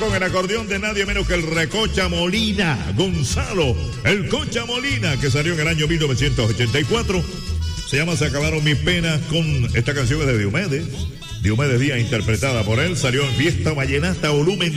con el acordeón de nadie menos que el Recocha Molina, Gonzalo, el Cocha Molina, que salió en el año 1984. Se llama Se acabaron mis penas, con esta canción de Diomedes Díaz, interpretada por él. Salió en Fiesta Vallenata volumen